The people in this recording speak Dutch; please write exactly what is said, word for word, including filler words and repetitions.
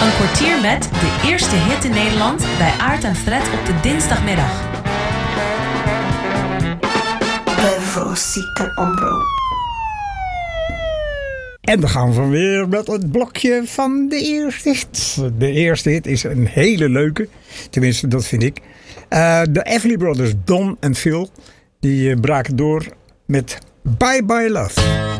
Een kwartier met de eerste hit in Nederland bij Aard en Fred op de dinsdagmiddag. Bevrozieke Ombro. En dan gaan we weer met het blokje van de eerste hit. De eerste hit is een hele leuke. Tenminste, dat vind ik. Uh, de Everly Brothers, Don en Phil, die uh, braken door met Bye Bye Love.